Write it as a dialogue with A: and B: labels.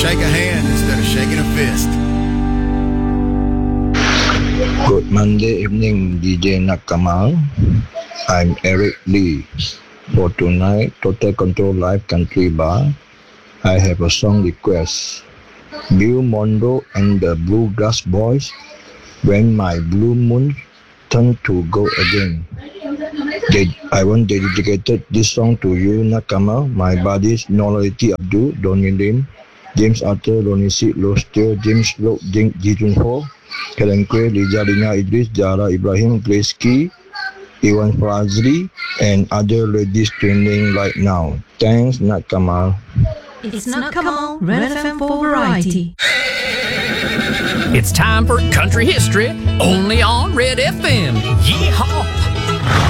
A: shake a hand instead of shaking a fist.
B: Good Monday evening, DJ Nakamal. I'm Eric Lee. For tonight, Total Control Live Country Bar, I have a song request. Bill Monroe and the Bluegrass Boys, When My Blue Moon Turn to Go Again. I want dedicated this song to you, Nakama, my buddies, Nolity Abdul, Donny Lim, James Arthur, Ronnie C, Lostio, James Loke, Ji Jun Ho, Helen Kwe, Lijalina Idris, Jara Ibrahim, Grace Key, Iwan Fazli, and other ladies tuning right now. Thanks, Nakama.
C: It's not Kamal, Red FM for variety.
D: It's time for country history, only on Red FM. Yeehaw!